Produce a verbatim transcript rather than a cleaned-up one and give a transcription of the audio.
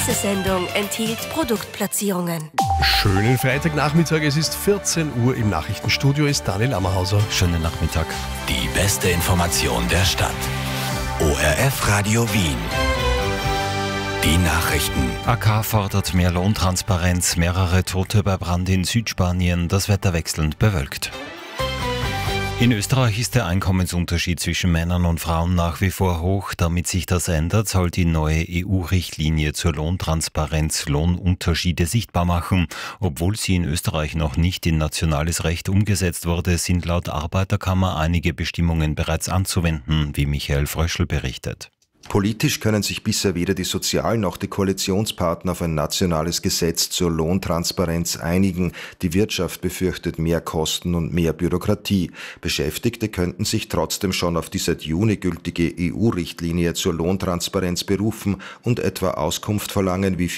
Diese Sendung enthielt Produktplatzierungen. Schönen Freitagnachmittag, es ist vierzehn Uhr, im Nachrichtenstudio ist Daniel Ammerhauser. Schönen Nachmittag. Die beste Information der Stadt. O R F Radio Wien. Die Nachrichten. A K fordert mehr Lohntransparenz, mehrere Tote bei Brand in Südspanien, das Wetter wechselnd bewölkt. In Österreich ist der Einkommensunterschied zwischen Männern und Frauen nach wie vor hoch. Damit sich das ändert, soll die neue E U-Richtlinie zur Lohntransparenz Lohnunterschiede sichtbar machen. Obwohl sie in Österreich noch nicht in nationales Recht umgesetzt wurde, sind laut Arbeiterkammer einige Bestimmungen bereits anzuwenden, wie Michael Fröschl berichtet. Politisch können sich bisher weder die Sozial- noch die Koalitionspartner auf ein nationales Gesetz zur Lohntransparenz einigen. Die Wirtschaft befürchtet mehr Kosten und mehr Bürokratie. Beschäftigte könnten sich trotzdem schon auf die seit Juni gültige E U-Richtlinie zur Lohntransparenz berufen und etwa Auskunft verlangen, wie